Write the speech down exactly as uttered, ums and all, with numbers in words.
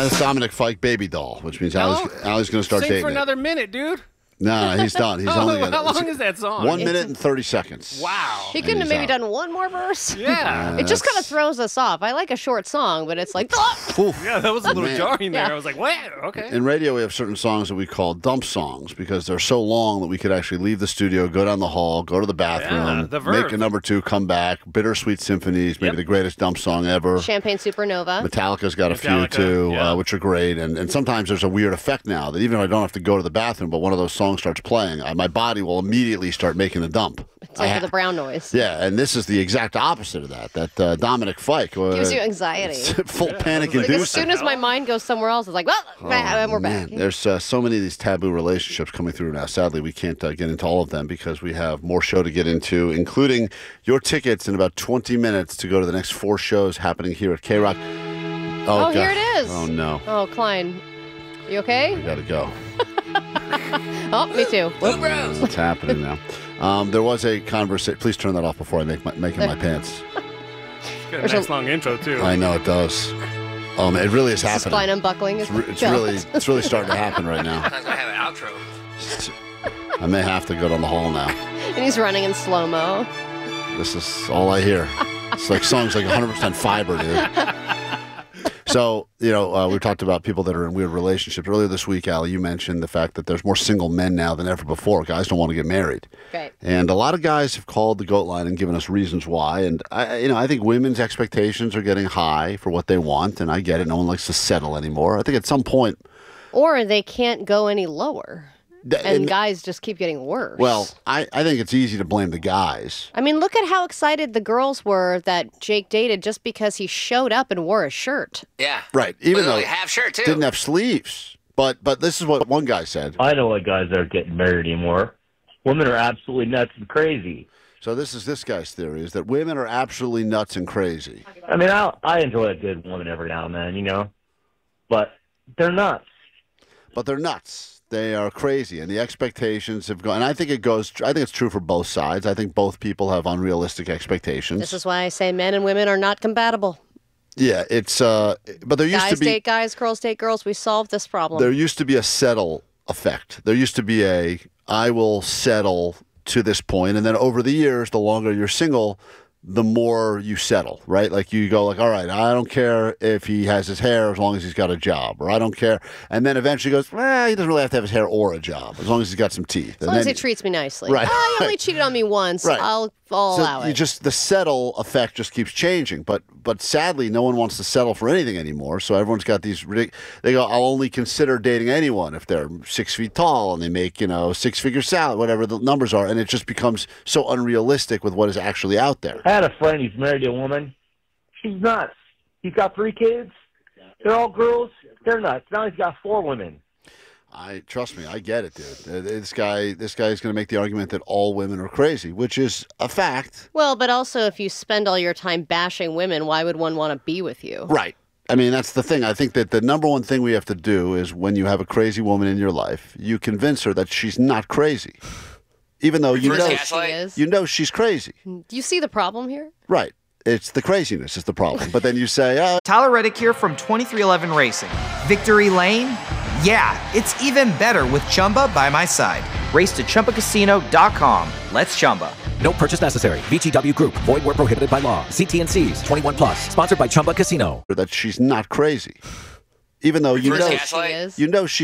Uh, it's Dominic Fike, Baby Doll, which means No. Allie's, Allie's going to start Sing dating for it. another minute, dude. No, no, he's done. He's How, only gonna, how long is that song? One minute and thirty seconds. Wow. He couldn't have he's maybe out. done one more verse. Yeah. It just kind of throws us off. I like a short song, but it's like, Oof. Yeah, that was a little Man. jarring there. Yeah. I was like, what? Okay. In radio, we have certain songs that we call dump songs because they're so long that we could actually leave the studio, go down the hall, go to the bathroom, Yeah, the verb. make a number two, come back. Bittersweet Symphonies, maybe Yep. the greatest dump song ever. Champagne Supernova. Metallica's got a Metallica, few too, yeah. uh, which are great. And, and sometimes there's a weird effect now that even if I don't have to go to the bathroom, but one of those songs starts playing, uh, my body will immediately start making the dump. It's like I for the ha- brown noise. Yeah, and this is the exact opposite of that. That uh, Dominic Fike uh, Gives you anxiety. full panic Like as inducing. soon as my mind goes somewhere else, it's like, well, Oh, and we're man. back. There's uh, so many of these taboo relationships coming through now. Sadly, we can't uh, get into all of them because we have more show to get into, including your tickets in about twenty minutes to go to the next four shows happening here at K-Rock. Oh, Oh, God. here it is. Oh, no. Oh, Klein, you okay? We got to go. Oh, me too. What's happening now? Um, there was a conversation. Please turn that off before I make my, make it my pants. Got a There's nice a- long intro, too. I know it does. Oh, man, it really is This is Klein happening. unbuckling. It's, re- it's really, it's really starting to happen right now. I'm going to have an outro. I may have to go down the hall now. And he's running in slow mo. This is all I hear. It's like songs like one hundred percent fiber, dude. So, you know, uh, we talked about people that are in weird relationships. Earlier this week, Allie, you mentioned the fact that there's more single men now than ever before. Guys don't want to get married. Right. And a lot of guys have called the GOAT line and given us reasons why. And, I, you know, I think women's expectations are getting high for what they want. And I get it. No one likes to settle anymore. I think at some point... Or they can't go any lower. th- And guys just keep getting worse. Well, I, I think it's easy to blame the guys. I mean, look at how excited the girls were that Jake dated just because he showed up and wore a shirt. Yeah. Right. Even Literally though half shirt, too. didn't have sleeves. But but this is what one guy said. I know why guys aren't getting married anymore. Women are absolutely nuts and crazy. So this is this guy's theory, is that women are absolutely nuts and crazy. I mean, I I enjoy a good woman every now and then, you know, but they're nuts. But they're nuts. They are crazy, and the expectations have gone. And I think it goes. I think it's true for both sides. I think both people have unrealistic expectations. This is why I say men and women are not compatible. Yeah, it's. Uh, but there used Guys to be. date guys, girls date girls. We solved this problem. There used to be a settle effect. There used to be a I will settle to this point, and then over the years, the longer you're single, the more you settle, right? Like you go like, all right, I don't care if he has his hair as long as he's got a job, or I don't care. And then eventually goes, well, he doesn't really have to have his hair or a job as long as he's got some teeth. as long as he treats me nicely. Right. Oh, he only cheated on me once. Right. I'll, I'll so allow you it. just the settle effect just keeps changing, but but sadly, no one wants to settle for anything anymore. So everyone's got these ridic- They go, I'll only consider dating anyone if they're six feet tall and they make you know six figure salary, whatever the numbers are, and it just becomes so unrealistic with what is actually out there. I had a friend who's married to a woman. She's nuts. He's got three kids. They're all girls. They're nuts. Now he's got four women. I trust me, I get it, dude. Uh, This guy, this guy is going to make the argument that all women are crazy, which is a fact. Well, but also if you spend all your time bashing women, why would one want to be with you? Right. I mean, that's the thing. I think that the number one thing we have to do is when you have a crazy woman in your life, you convince her that she's not crazy. Even though you Reverse know, gaslight. She is. you know she's crazy. Do you see the problem here? Right. It's the craziness is the problem. But then you say, oh, Tyler Reddick here from twenty-three eleven Racing. Victory Lane? Yeah, it's even better with Chumba by my side. Race to Chumba Casino dot com. Let's Chumba. No purchase necessary. V G W Group. Void where prohibited by law. See T N Cs. twenty-one plus. Sponsored by Chumba Casino. that she's not crazy. Even though you Reverse know, gaslight. She is. you know she